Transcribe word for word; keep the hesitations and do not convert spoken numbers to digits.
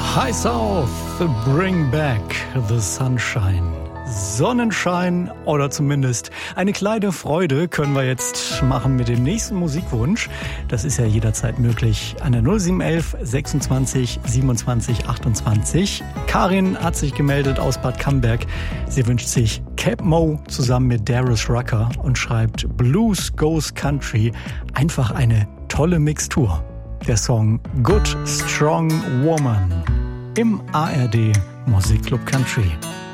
High South, bring back the sunshine. Sonnenschein oder zumindest eine kleine Freude können wir jetzt machen mit dem nächsten Musikwunsch. Das ist ja jederzeit möglich an der null sieben eins eins sechsundzwanzig siebenundzwanzig achtundzwanzig. Karin hat sich gemeldet aus Bad Camberg. Sie wünscht sich Cap Mo zusammen mit Darius Rucker und schreibt Blues Goes Country. Einfach eine tolle Mixtur. Der Song Good Strong Woman im A R D Musikclub Country.